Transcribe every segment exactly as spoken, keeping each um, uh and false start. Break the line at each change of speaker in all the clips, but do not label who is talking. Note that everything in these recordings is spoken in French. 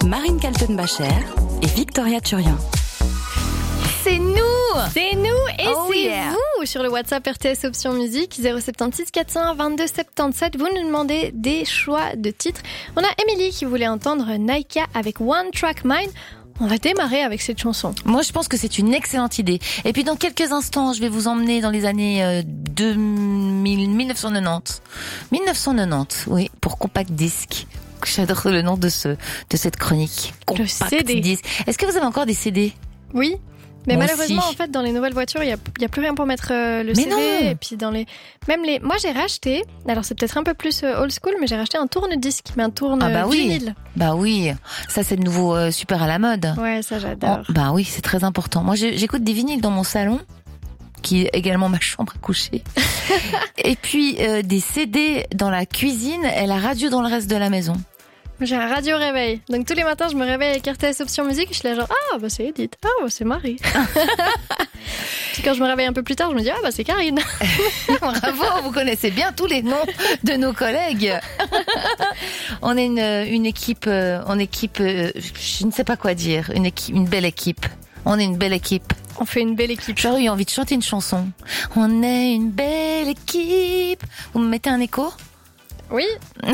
Marine Kaltenbacher et Victoria Turian.
C'est nous
C'est nous et
oh
c'est
yeah.
vous sur le WhatsApp R T S Option Musique zéro sept six quatre zéro un vingt-deux soixante-dix-sept. Vous nous demandez des choix de titres. On a Émilie qui voulait entendre Naika avec One Track Mind. On va démarrer avec cette chanson.
Moi, je pense que c'est une excellente idée. Et puis, dans quelques instants, je vais vous emmener dans les années euh, deux mille, dix-neuf cent quatre-vingt-dix. dix-neuf cent quatre-vingt-dix, oui, pour Compact Disc. J'adore le nom de ce de cette chronique.
Le
Compact
C D.
Disc. Est-ce que vous avez encore des C D?
Oui. Mais
Moi
malheureusement,
aussi.
en fait, dans les nouvelles voitures, il y a, il y a plus rien pour mettre euh, le
Mais
C D.
non.
Et puis dans les, même les, moi j'ai racheté. Alors c'est peut-être un peu plus euh, old school, mais j'ai racheté un tourne-disque, mais un tourne
Ah bah oui.
vinyle.
Bah oui, ça c'est de nouveau euh, super à la mode.
Ouais, ça j'adore.
Oh, bah oui, c'est très important. Moi, j'ai- j'écoute des vinyles dans mon salon, qui est également ma chambre à coucher. Et puis euh, des C D dans la cuisine et la radio dans le reste de la maison.
J'ai un radio réveil. Donc tous les matins, je me réveille avec R T S Option Musique. Je suis là genre, ah bah c'est Edith, ah bah c'est Marie. Puis quand je me réveille un peu plus tard, je me dis, ah bah c'est Karine.
Bravo, vous connaissez bien tous les noms de nos collègues. On est une, une équipe, euh, on équipe, euh, je ne sais pas quoi dire, une équipe, une belle équipe. On est une belle équipe.
On fait une belle équipe.
J'aurais eu envie de chanter une chanson. On est une belle équipe. Vous me mettez un écho?
Oui.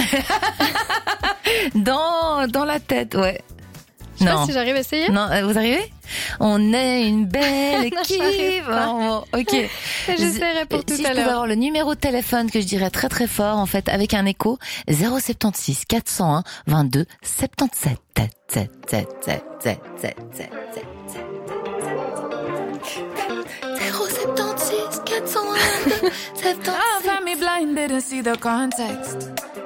Dans, dans la tête, ouais.
Je sais
Non.
pas si j'arrive à essayer.
Non, euh, vous arrivez? On est une belle
Non, j'arrive
équipe.
pas.
Bon, bon, ok.
J'essaierai pour tout
si
à
je pouvais
l'heure.
avoir le numéro de téléphone que je dirais très très fort, en fait, avec un écho, zéro sept six quatre zéro un vingt-deux soixante-dix-sept. zéro sept six quatre zéro un vingt-deux soixante-dix-sept.
I've had me blind, didn't see the context.